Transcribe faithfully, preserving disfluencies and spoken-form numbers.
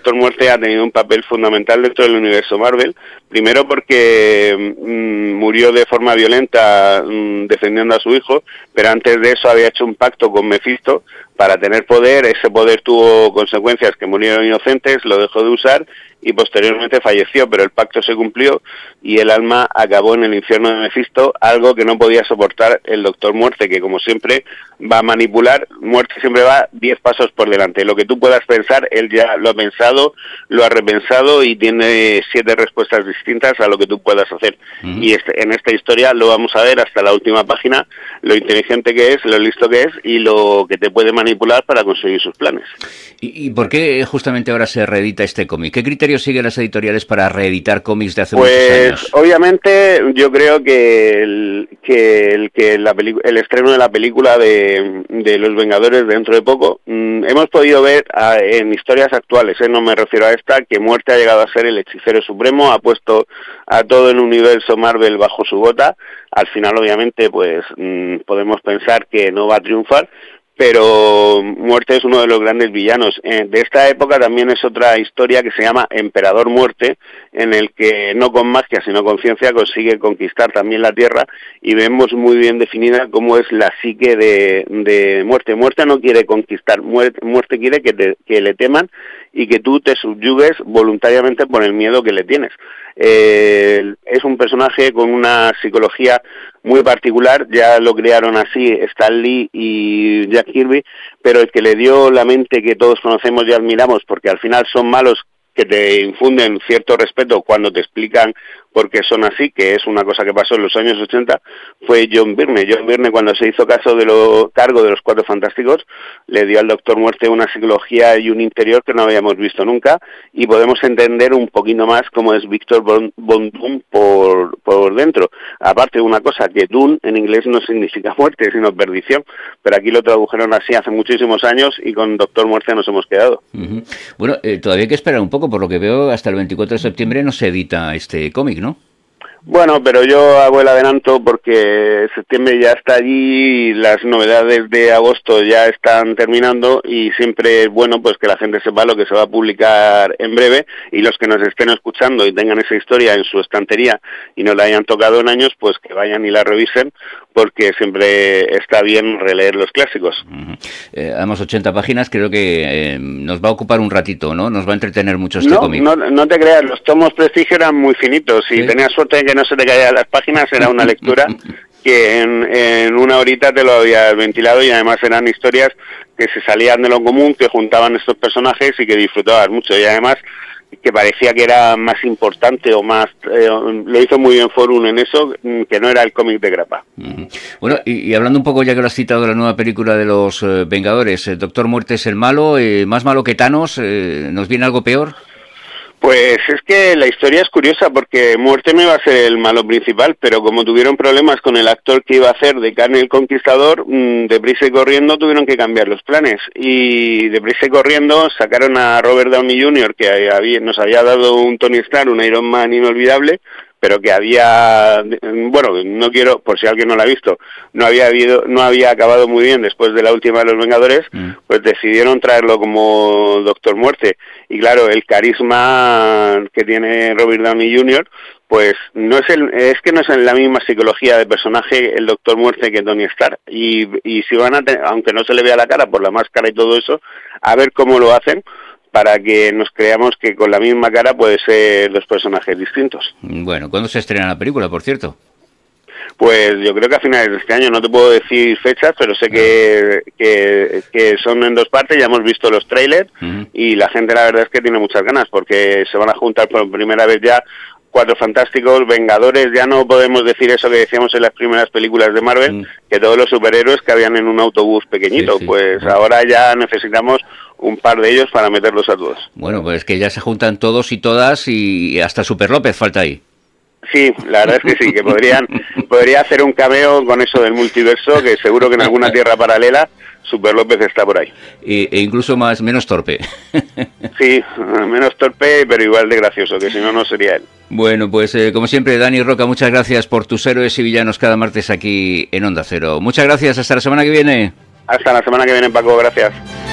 Doctor Muerte ha tenido un papel fundamental dentro del universo Marvel, primero porque mmm, murió de forma violenta mmm, defendiendo a su hijo, pero antes de eso había hecho un pacto con Mephisto para tener poder. Ese poder tuvo consecuencias, que murieron inocentes, lo dejó de usar y posteriormente falleció, pero el pacto se cumplió y el alma acabó en el infierno de Mephisto, algo que no podía soportar el Doctor Muerte, que como siempre va a manipular. Muerte siempre va diez pasos por delante. Lo que tú puedas pensar, él ya lo ha pensado, lo ha repensado y tiene siete respuestas distintas a lo que tú puedas hacer. Uh-huh. Y este, en esta historia lo vamos a ver hasta la última página, lo inteligente que es, lo listo que es y lo que te puede manipular para conseguir sus planes. ¿Y, y por qué justamente ahora se reedita este cómic? ¿Qué criterios siguen las editoriales para reeditar cómics de hace pues, muchos años? Pues obviamente yo creo que el que el, que la pelic- el estreno de la película de, de Los Vengadores dentro de poco, mmm, hemos podido ver a, en historias actuales, ¿eh? No me refiero a esta, que Muerte ha llegado a ser el hechicero supremo, ha puesto a todo el universo Marvel bajo su bota. Al final obviamente pues mmm, podemos pensar que no va a triunfar, pero Muerte es uno de los grandes villanos. Eh, de esta época también es otra historia que se llama Emperador Muerte, en el que no con magia sino con ciencia consigue conquistar también la Tierra, y vemos muy bien definida cómo es la psique de, de Muerte. Muerte no quiere conquistar, Muerte, Muerte quiere que, te, que le teman y que tú te subyugues voluntariamente por el miedo que le tienes. Eh, es un personaje con una psicología muy particular, ya lo crearon así Stan Lee y Jack Kirby, pero el que le dio la mente que todos conocemos y admiramos, porque al final son malos que te infunden cierto respeto cuando te explican por qué son así, que es una cosa que pasó en los años ochenta, fue John Byrne. John Byrne, cuando se hizo caso de lo cargo de los Cuatro Fantásticos, le dio al Doctor Muerte una psicología y un interior que no habíamos visto nunca, y podemos entender un poquito más cómo es Víctor Von, Von Doom por, por dentro. Aparte de una cosa, que Doom en inglés no significa muerte, sino perdición, pero aquí lo tradujeron así hace muchísimos años y con Doctor Muerte nos hemos quedado. Uh-huh. Bueno, eh, todavía hay que esperar un poco, por lo que veo, hasta el veinticuatro de septiembre no se edita este cómic, ¿no? Bueno, pero yo hago el adelanto porque septiembre ya está allí, las novedades de agosto ya están terminando y siempre es bueno pues que la gente sepa lo que se va a publicar en breve, y los que nos estén escuchando y tengan esa historia en su estantería y no la hayan tocado en años, pues que vayan y la revisen, porque siempre está bien releer los clásicos. Uh-huh. Eh, además, ochenta páginas, creo que eh, nos va a ocupar un ratito, ¿no? Nos va a entretener mucho este no, cómic. No, no te creas, los tomos Prestigio eran muy finitos. Si ¿sí? Tenías suerte de que no se te caían las páginas, era una lectura que en, en una horita te lo habías ventilado, y además eran historias que se salían de lo común, que juntaban estos personajes y que disfrutabas mucho. Y además que parecía que era más importante o más... Eh, lo hizo muy bien Forum en eso, que no era el cómic de grapa. Uh-huh. Bueno, y, y hablando un poco, ya que lo has citado, de la nueva película de los eh, Vengadores, el Doctor Muerte es el malo, eh, más malo que Thanos, eh, ¿nos viene algo peor? Pues es que la historia es curiosa, porque Muerte no iba a ser el malo principal, pero como tuvieron problemas con el actor que iba a hacer de Kang el Conquistador, mmm, deprisa y corriendo tuvieron que cambiar los planes, y deprisa y corriendo sacaron a Robert Downey junior, que había, nos había dado un Tony Stark, un Iron Man inolvidable, pero que había, bueno, no quiero, por si alguien no lo ha visto, no había habido, no había acabado muy bien después de la última de los Vengadores, mm. pues decidieron traerlo como Doctor Muerte. Y claro, el carisma que tiene Robert Downey junior, pues no es el, es que no es en la misma psicología de personaje el Doctor Muerte que Tony Stark. Y, y si van a tener, aunque no se le vea la cara por la máscara y todo eso, a ver cómo lo hacen, para que nos creamos que con la misma cara puede ser dos personajes distintos. Bueno, ¿cuándo se estrena la película, por cierto? Pues yo creo que a finales de este año, no te puedo decir fechas, pero sé que, que, que son en dos partes, ya hemos visto los trailers, uh-huh. y la gente la verdad es que tiene muchas ganas, porque se van a juntar por primera vez ya Cuatro Fantásticos, Vengadores. Ya no podemos decir eso que decíamos en las primeras películas de Marvel, mm. que todos los superhéroes cabían en un autobús pequeñito, sí, sí. pues bueno. Ahora ya necesitamos un par de ellos para meterlos a todos. Bueno, pues que ya se juntan todos y todas, y hasta Super López falta ahí. Sí, la verdad es que sí, que podrían podría hacer un cameo con eso del multiverso, que seguro que en alguna tierra paralela Super López está por ahí. E, e incluso más menos torpe. Sí, menos torpe, pero igual de gracioso, que si no, no sería él. Bueno, pues eh, como siempre, Dani Roca, muchas gracias por tus héroes y villanos cada martes aquí en Onda Cero. Muchas gracias, hasta la semana que viene. Hasta la semana que viene, Paco, gracias.